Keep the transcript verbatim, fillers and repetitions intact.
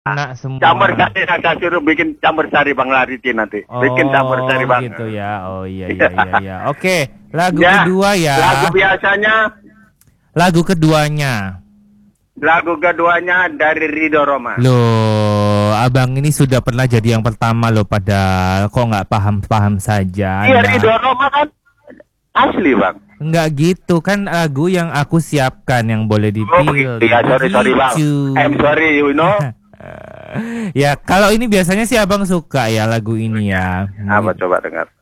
Enak semua. Campur sari, saya suruh bikin campur sari Bang Lariti nanti. Oh, bikin campur sari Bang. gitu ya. Oh iya iya iya iya. Oke, lagu Ya, kedua ya. Lagu biasanya, Lagu keduanya. lagu keduanya dari Ridho Roma. Loh, abang ini sudah pernah jadi yang pertama loh, padahal kok nggak paham-paham saja. Iya, ya? Ridho Roma kan asli Bang. Nggak gitu kan, lagu yang aku siapkan yang boleh Oh dipilih. begitu ya, sorry sorry Bang. Gitu. I'm sorry, you know. Ya, kalau ini biasanya sih abang suka ya lagu ini ya. Apa coba dengar?